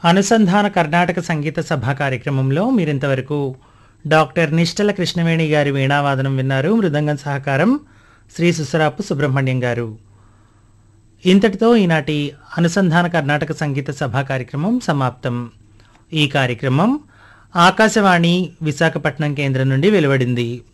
అనుసంధాన కర్ణాటక సంగీత సభ కార్యక్రమంలో మీరింతవరకు డాక్టర్ నిష్టల కృష్ణవేణి గారి వీణావాదనం విన్నారు. మృదంగం సహకారం శ్రీ సుసరాపు సుబ్రహ్మణ్యం గారు. ఇంతటితో ఈనాటి అనుసంధాన కర్ణాటక సంగీత సభ కార్యక్రమం సమాప్తం. ఈ కార్యక్రమం ఆకాశవాణి విశాఖపట్నం కేంద్రం నుండి వెలువడింది.